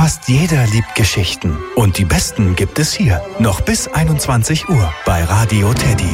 Fast jeder liebt Geschichten. Und die besten gibt es hier. Noch bis 21 Uhr bei Radio Teddy.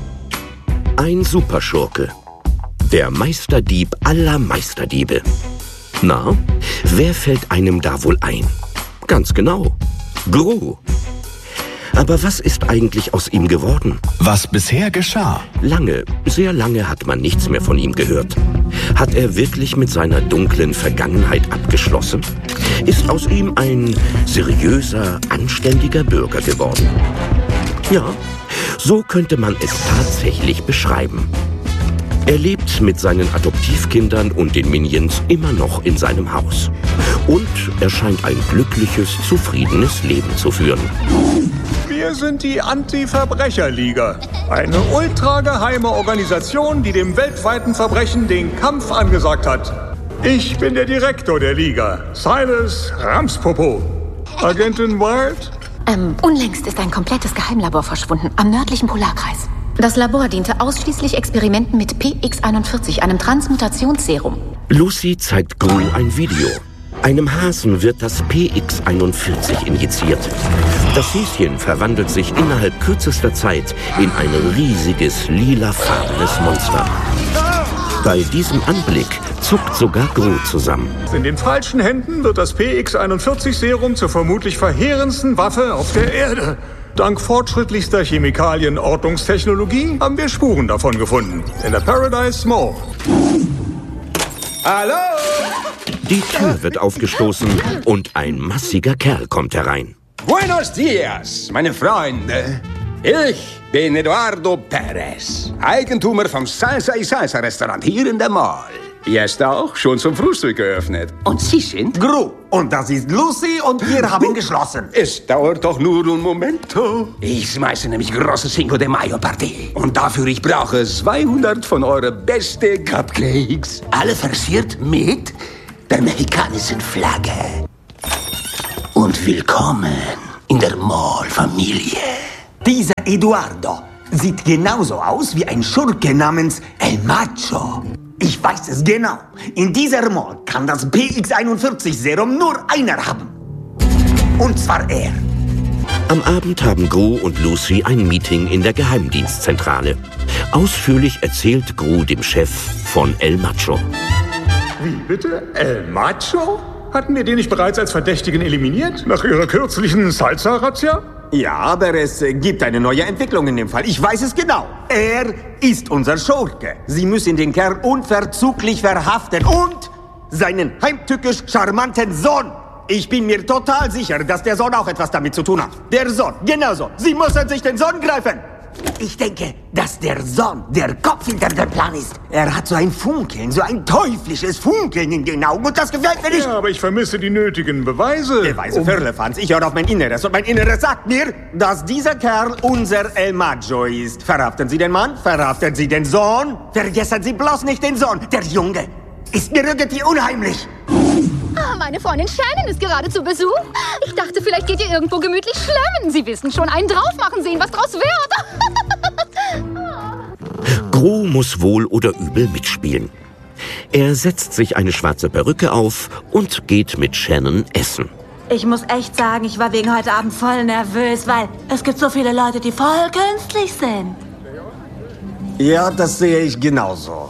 Ein Superschurke. Der Meisterdieb aller Meisterdiebe. Na, wer fällt einem da wohl ein? Ganz genau. Gru. Aber was ist eigentlich aus ihm geworden? Was bisher geschah? Lange, sehr lange hat man nichts mehr von ihm gehört. Hat er wirklich mit seiner dunklen Vergangenheit abgeschlossen? Ist aus ihm ein seriöser, anständiger Bürger geworden? Ja, so könnte man es tatsächlich beschreiben. Er lebt mit seinen Adoptivkindern und den Minions immer noch in seinem Haus. Und er scheint ein glückliches, zufriedenes Leben zu führen. Wir sind die Anti-Verbrecher-Liga. Eine ultrageheime Organisation, die dem weltweiten Verbrechen den Kampf angesagt hat. Ich bin der Direktor der Liga, Silas Ramspopo. Agentin Wild? Unlängst ist ein komplettes Geheimlabor verschwunden, am nördlichen Polarkreis. Das Labor diente ausschließlich Experimenten mit PX41, einem Transmutationsserum. Lucy zeigt Gru ein Video. Einem Hasen wird das PX41 injiziert. Das Häschen verwandelt sich innerhalb kürzester Zeit in ein riesiges, lilafarbenes Monster. Bei diesem Anblick zuckt sogar Gru zusammen. In den falschen Händen wird das PX41-Serum zur vermutlich verheerendsten Waffe auf der Erde. Dank fortschrittlichster Chemikalien-Ortungstechnologie haben wir Spuren davon gefunden. In der Paradise Mall. Hallo? Die Tür wird aufgestoßen und ein massiger Kerl kommt herein. Buenos dias, meine Freunde. Ich bin Eduardo Perez, Eigentümer vom Salsa y Salsa Restaurant hier in der Mall. Jetzt auch schon zum Frühstück geöffnet. Und Sie sind? Gru. Und das ist Lucy und wir haben geschlossen. Es dauert doch nur un momento. Ich schmeiße nämlich große Cinco de Mayo Party. Und dafür ich brauche 200 von euren besten Cupcakes. Alle versiert mit der mexikanischen Flagge. Und willkommen in der Mall-Familie. Dieser Eduardo sieht genauso aus wie ein Schurke namens El Macho. Ich weiß es genau. In dieser Mall kann das PX41-Serum nur einer haben. Und zwar er. Am Abend haben Gru und Lucy ein Meeting in der Geheimdienstzentrale. Ausführlich erzählt Gru dem Chef von El Macho. Wie bitte? El Macho? Hatten wir den nicht bereits als Verdächtigen eliminiert? Nach ihrer kürzlichen Salsa-Razzia? Ja, aber es gibt eine neue Entwicklung in dem Fall. Ich weiß es genau. Er ist unser Schurke. Sie müssen den Kerl unverzüglich verhaften und seinen heimtückisch charmanten Sohn. Ich bin mir total sicher, dass der Sohn auch etwas damit zu tun hat. Der Sohn, genauso. Sie müssen sich den Sohn greifen. Ich denke, dass der Sohn der Kopf hinter dem Plan ist. Er hat so ein Funkeln, so ein teuflisches Funkeln in den Augen und das gefällt mir nicht. Ja, aber ich vermisse die nötigen Beweise. Beweise, Firlefanz. Ich höre auf mein Inneres und mein Inneres sagt mir, dass dieser Kerl unser El Macho ist. Verhaften Sie den Mann, verhaften Sie den Sohn. Vergessen Sie bloß nicht den Sohn. Der Junge ist mir irgendwie unheimlich. Ah, meine Freundin Shannon ist gerade zu Besuch. Ich dachte, vielleicht geht ihr irgendwo gemütlich schlemmen. Sie wissen schon, einen drauf machen, sehen, was draus wird. Gru muss wohl oder übel mitspielen. Er setzt sich eine schwarze Perücke auf und geht mit Shannon essen. Ich muss echt sagen, ich war wegen heute Abend voll nervös, weil es gibt so viele Leute, die voll künstlich sind. Ja, das sehe ich genauso.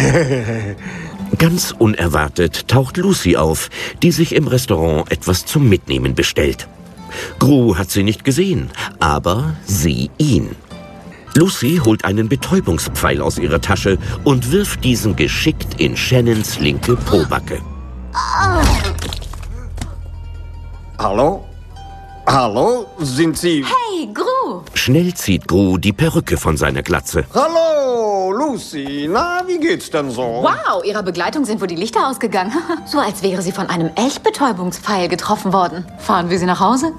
Ganz unerwartet taucht Lucy auf, die sich im Restaurant etwas zum Mitnehmen bestellt. Gru hat sie nicht gesehen, aber sie ihn. Lucy holt einen Betäubungspfeil aus ihrer Tasche und wirft diesen geschickt in Shannons linke Pobacke. Hallo? Hallo? Sind Sie... Hey, Gru! Schnell zieht Gru die Perücke von seiner Glatze. Hallo, Lucy. Na, wie geht's denn so? Wow, ihrer Begleitung sind wohl die Lichter ausgegangen. So als wäre sie von einem Echtbetäubungspfeil getroffen worden. Fahren wir sie nach Hause?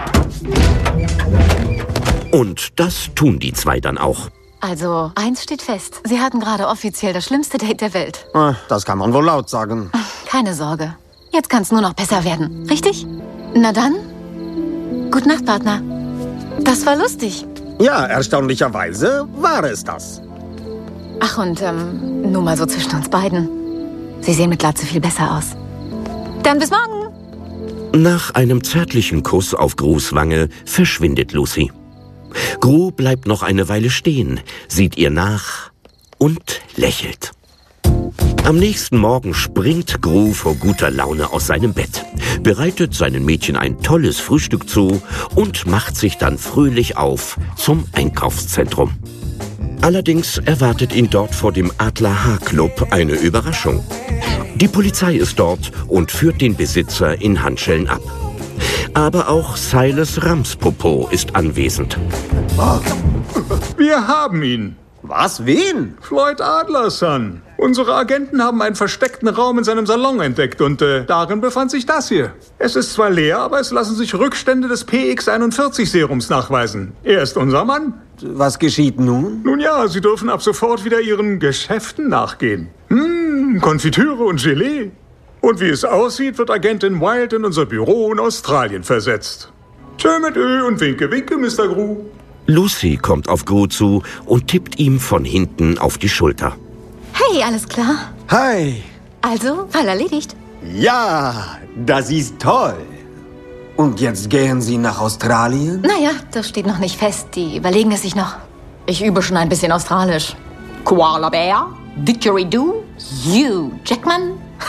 Und das tun die zwei dann auch. Also, eins steht fest. Sie hatten gerade offiziell das schlimmste Date der Welt. Das kann man wohl laut sagen. Keine Sorge. Jetzt kann's nur noch besser werden. Richtig? Na dann. Gute Nacht, Partner. Das war lustig. Ja, erstaunlicherweise war es das. Ach, und nur mal so zwischen uns beiden. Sie sehen mit Glatze viel besser aus. Dann bis morgen. Nach einem zärtlichen Kuss auf Grus Wange verschwindet Lucy. Gru bleibt noch eine Weile stehen, sieht ihr nach und lächelt. Am nächsten Morgen springt Gru vor guter Laune aus seinem Bett, bereitet seinen Mädchen ein tolles Frühstück zu und macht sich dann fröhlich auf zum Einkaufszentrum. Allerdings erwartet ihn dort vor dem Adler-H-Club eine Überraschung. Die Polizei ist dort und führt den Besitzer in Handschellen ab. Aber auch Silas Ramspopo ist anwesend. Wir haben ihn. Was? Wen? Floyd Adlerson. Unsere Agenten haben einen versteckten Raum in seinem Salon entdeckt und darin befand sich das hier. Es ist zwar leer, aber es lassen sich Rückstände des PX41-Serums nachweisen. Er ist unser Mann. Was geschieht nun? Nun ja, Sie dürfen ab sofort wieder Ihren Geschäften nachgehen. Konfitüre und Gelee. Und wie es aussieht, wird Agentin Wild in unser Büro in Australien versetzt. Tschö mit Ö und winke, winke, Mr. Gru. Lucy kommt auf Gru zu und tippt ihm von hinten auf die Schulter. Hey, alles klar? Hi. Also, Fall erledigt. Ja, das ist toll. Und jetzt gehen Sie nach Australien? Naja, das steht noch nicht fest. Die überlegen es sich noch. Ich übe schon ein bisschen Australisch. Koala Bear, Didgeridoo, Hugh Jackman.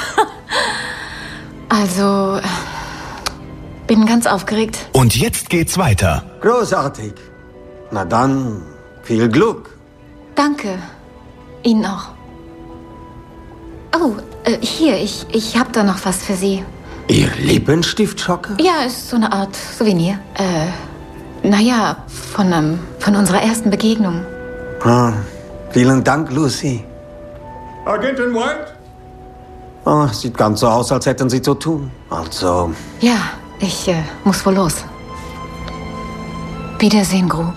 Also, bin ganz aufgeregt. Und jetzt geht's weiter. Großartig. Na dann, viel Glück. Danke. Ihnen auch. Oh, hier, ich hab da noch was für Sie. Ihr Lippenstiftschocke? Ja, ist so eine Art Souvenir. Naja, von unserer ersten Begegnung. Vielen Dank, Lucy. Agentin Wild? Oh, sieht ganz so aus, als hätten Sie zu tun. Also... Ja, ich muss wohl los. Wiedersehen, Gru.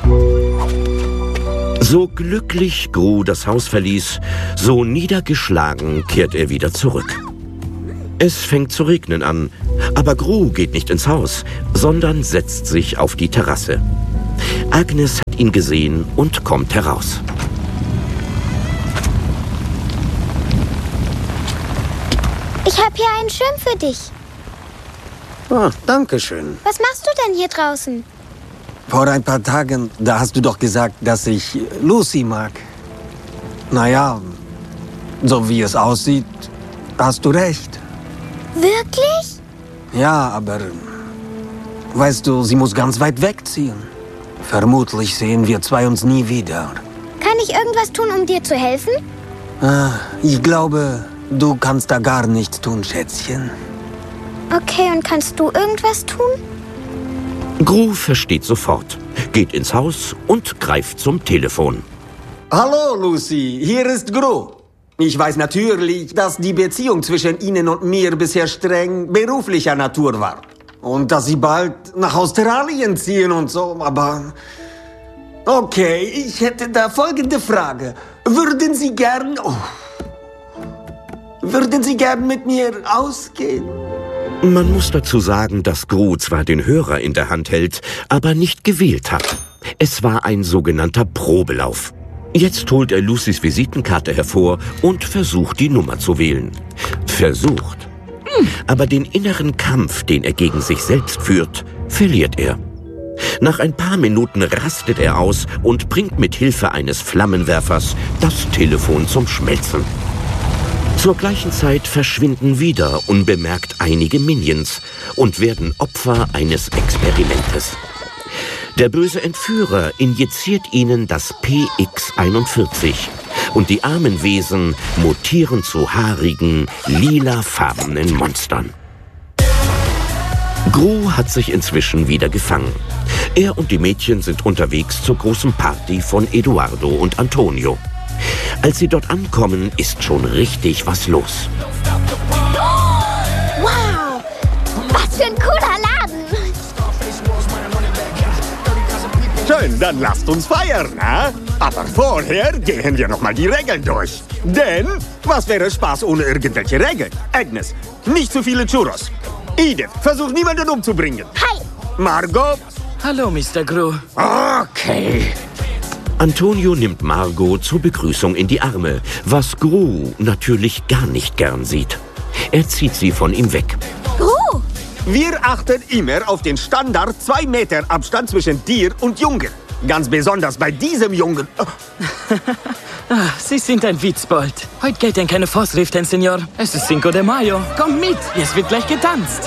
So glücklich Gru das Haus verließ, so niedergeschlagen kehrt er wieder zurück. Es fängt zu regnen an, aber Gru geht nicht ins Haus, sondern setzt sich auf die Terrasse. Agnes hat ihn gesehen und kommt heraus. Ich habe hier einen Schirm für dich. Oh, danke schön. Was machst du denn hier draußen? Vor ein paar Tagen, da hast du doch gesagt, dass ich Lucy mag. Naja, so wie es aussieht, hast du recht. Wirklich? Ja, aber... Weißt du, sie muss ganz weit wegziehen. Vermutlich sehen wir zwei uns nie wieder. Kann ich irgendwas tun, um dir zu helfen? Ich glaube, du kannst da gar nichts tun, Schätzchen. Okay, und kannst du irgendwas tun? Gru versteht sofort, geht ins Haus und greift zum Telefon. Hallo, Lucy, hier ist Gru. Ich weiß natürlich, dass die Beziehung zwischen Ihnen und mir bisher streng beruflicher Natur war. Und dass Sie bald nach Australien ziehen und so, aber... Okay, ich hätte da folgende Frage. Würden Sie gern mit mir ausgehen? Man muss dazu sagen, dass Gru zwar den Hörer in der Hand hält, aber nicht gewählt hat. Es war ein sogenannter Probelauf. Jetzt holt er Lucys Visitenkarte hervor und versucht, die Nummer zu wählen. Versucht. Aber den inneren Kampf, den er gegen sich selbst führt, verliert er. Nach ein paar Minuten rastet er aus und bringt mit Hilfe eines Flammenwerfers das Telefon zum Schmelzen. Zur gleichen Zeit verschwinden wieder unbemerkt einige Minions und werden Opfer eines Experimentes. Der böse Entführer injiziert ihnen das PX41 und die armen Wesen mutieren zu haarigen, lilafarbenen Monstern. Gru hat sich inzwischen wieder gefangen. Er und die Mädchen sind unterwegs zur großen Party von Eduardo und Antonio. Als sie dort ankommen, ist schon richtig was los. Wow, was für ein cooler Laden. Schön, dann lasst uns feiern, ne? Aber vorher gehen wir noch mal die Regeln durch. Denn, was wäre Spaß ohne irgendwelche Regeln? Agnes, nicht zu viele Churros. Edith, versuch niemanden umzubringen. Hi. Margot. Hallo, Mr. Gru. Okay. Antonio nimmt Margot zur Begrüßung in die Arme, was Gru natürlich gar nicht gern sieht. Er zieht sie von ihm weg. Gru, Wir achten immer auf den Standard 2 Meter Abstand zwischen Tier und Jungen. Ganz besonders bei diesem Jungen. Sie sind ein Witzbold. Heute gelten keine Vorschriften, Senor. Es ist Cinco de Mayo. Kommt mit, es wird gleich getanzt.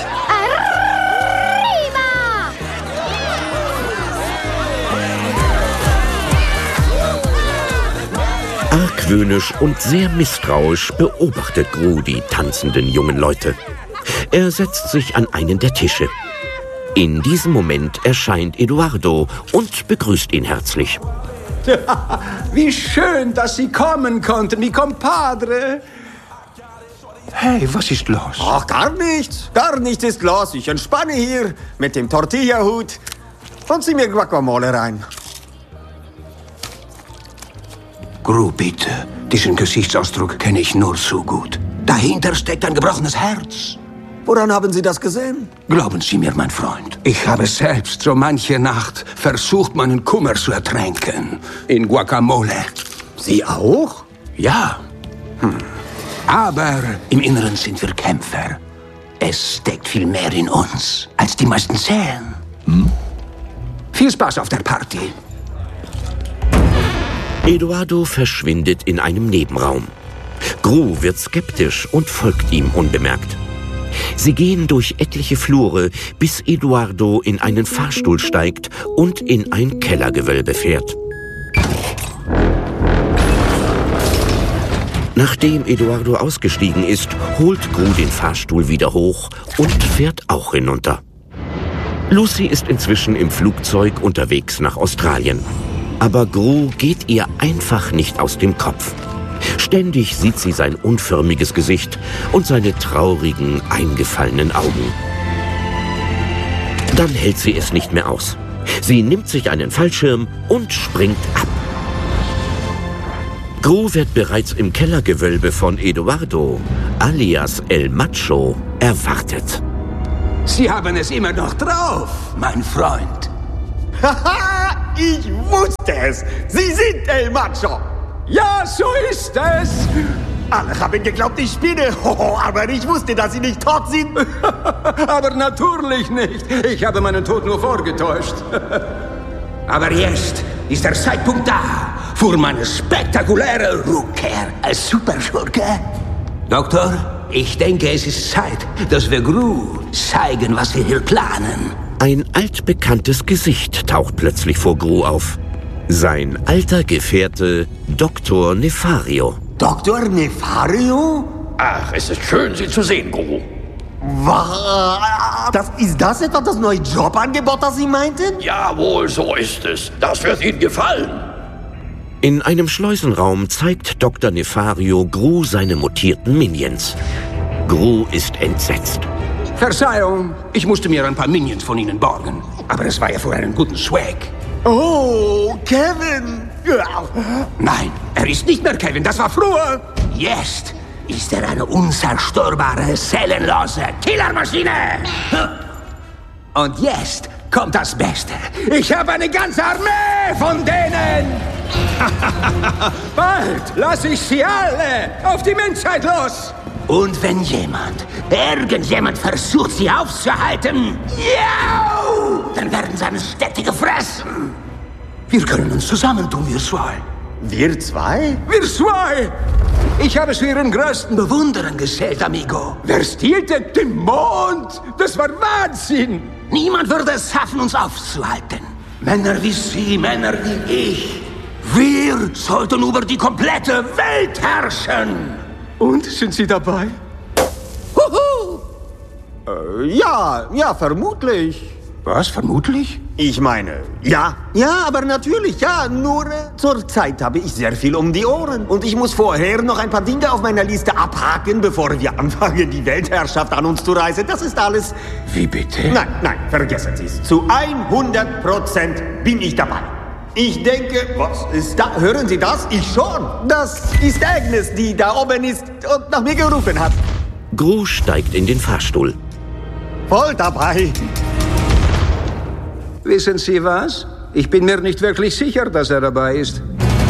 Argwöhnisch und sehr misstrauisch beobachtet Gru die tanzenden jungen Leute. Er setzt sich an einen der Tische. In diesem Moment erscheint Eduardo und begrüßt ihn herzlich. Wie schön, dass Sie kommen konnten, mi compadre. Hey, was ist los? Ach, gar nichts. Gar nichts ist los. Ich entspanne hier mit dem Tortilla-Hut und zieh mir Guacamole rein. Gru, bitte. Diesen Gesichtsausdruck kenne ich nur zu gut. Dahinter steckt ein gebrochenes Herz. Woran haben Sie das gesehen? Glauben Sie mir, mein Freund, ich habe selbst so manche Nacht versucht, meinen Kummer zu ertränken. In Guacamole. Sie auch? Ja. Aber im Inneren sind wir Kämpfer. Es steckt viel mehr in uns, als die meisten sehen. Viel Spaß auf der Party. Eduardo verschwindet in einem Nebenraum. Gru wird skeptisch und folgt ihm unbemerkt. Sie gehen durch etliche Flure, bis Eduardo in einen Fahrstuhl steigt und in ein Kellergewölbe fährt. Nachdem Eduardo ausgestiegen ist, holt Gru den Fahrstuhl wieder hoch und fährt auch hinunter. Lucy ist inzwischen im Flugzeug unterwegs nach Australien. Aber Gru geht ihr einfach nicht aus dem Kopf. Ständig sieht sie sein unförmiges Gesicht und seine traurigen, eingefallenen Augen. Dann hält sie es nicht mehr aus. Sie nimmt sich einen Fallschirm und springt ab. Gru wird bereits im Kellergewölbe von Eduardo, alias El Macho, erwartet. Sie haben es immer noch drauf, mein Freund. Haha, ich wusste es. Sie sind El Macho. Ja, so ist es. Alle haben geglaubt, ich spinne. Aber ich wusste, dass Sie nicht tot sind. Aber natürlich nicht. Ich habe meinen Tod nur vorgetäuscht. Aber jetzt ist der Zeitpunkt da für meine spektakuläre Rückkehr als Superschurke. Doktor, ich denke, es ist Zeit, dass wir Gru zeigen, was wir hier planen. Ein altbekanntes Gesicht taucht plötzlich vor Gru auf. Sein alter Gefährte, Dr. Nefario. Dr. Nefario? Ach, es ist schön, Sie zu sehen, Gru. Was? Ist das etwa das neue Jobangebot, das Sie meinten? Jawohl, so ist es. Das wird Ihnen gefallen. In einem Schleusenraum zeigt Dr. Nefario Gru seine mutierten Minions. Gru ist entsetzt. Verzeihung, ich musste mir ein paar Minions von Ihnen borgen. Aber es war ja für einen guten Swag. Oh, Kevin! Nein, er ist nicht mehr Kevin, das war früher. Jetzt ist er eine unzerstörbare, seelenlose Killermaschine. Und jetzt kommt das Beste. Ich habe eine ganze Armee von denen. Bald lasse ich sie alle auf die Menschheit los. Und wenn irgendjemand versucht, sie aufzuhalten, dann werden seine Städte gefressen. Wir können uns zusammentun, wir zwei. Wir zwei? Wir zwei! Ich habe zu Ihren größten Bewunderern gezählt, amigo. Wer stielte den Mond? Das war Wahnsinn! Niemand würde es schaffen, uns aufzuhalten. Männer wie Sie, Männer wie ich. Wir sollten über die komplette Welt herrschen. Und, sind Sie dabei? Ja, vermutlich. Was, vermutlich? Ich meine, ja, aber natürlich, ja. Nur zur Zeit habe ich sehr viel um die Ohren. Und ich muss vorher noch ein paar Dinge auf meiner Liste abhaken, bevor wir anfangen, die Weltherrschaft an uns zu reißen. Das ist alles... Wie bitte? Nein, vergessen Sie es. Zu 100% bin ich dabei. Ich denke, was ist da? Hören Sie das? Ich schon. Das ist Agnes, die da oben ist und nach mir gerufen hat. Gru steigt in den Fahrstuhl. Voll dabei. Wissen Sie was? Ich bin mir nicht wirklich sicher, dass er dabei ist.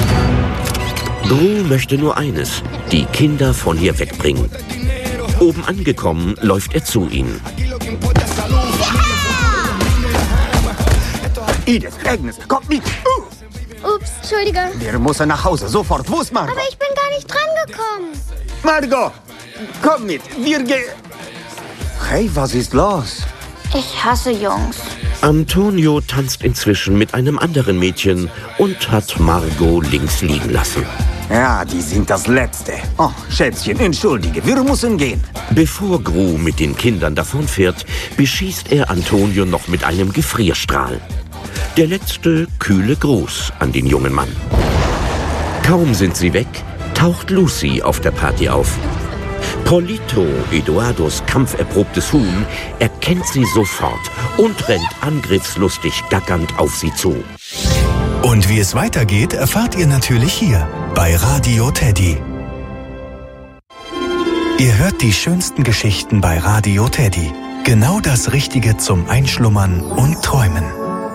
Gru möchte nur eines, die Kinder von hier wegbringen. Oben angekommen, läuft er zu ihnen. Edith, Agnes, kommt mit! Ups, Entschuldige. Wir müssen nach Hause, sofort. Wo ist Margot? Aber ich bin gar nicht drangekommen. Margot, komm mit, wir gehen... Hey, was ist los? Ich hasse Jungs. Antonio tanzt inzwischen mit einem anderen Mädchen und hat Margot links liegen lassen. Ja, die sind das Letzte. Oh, Schätzchen, entschuldige, wir müssen gehen. Bevor Gru mit den Kindern davonfährt, beschießt er Antonio noch mit einem Gefrierstrahl. Der letzte kühle Gruß an den jungen Mann. Kaum sind sie weg, taucht Lucy auf der Party auf. Polito, Eduardos kampferprobtes Huhn, erkennt sie sofort und rennt angriffslustig gackernd auf sie zu. Und wie es weitergeht, erfahrt ihr natürlich hier bei Radio Teddy. Ihr hört die schönsten Geschichten bei Radio Teddy. Genau das Richtige zum Einschlummern und Träumen.